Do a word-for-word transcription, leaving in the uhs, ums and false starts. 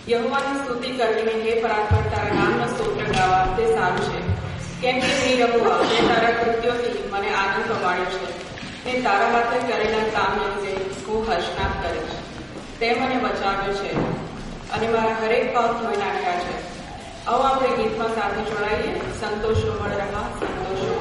યહોવાની સ્તુતિ કરવી, હે પરાત્પર તારા નામનો સ્તોત્ર ગાવા તે સારું છે. કેમ કે હે યહોવા, તે તારા કૃત્યોથી મને આનંદ પમાડ્યો છે. તે તારા હાથે કરેલા કામને લીધે હું હર્ષનાદ કરીશ. તે મને બચાવ્યો છે અને મારા હરેક પાપ ધોઈ નાખ્યા છે. આવો આપણે ગીતમાં સાથે જોડાઈએ. સંતોષો મળ રહા, સંતોષો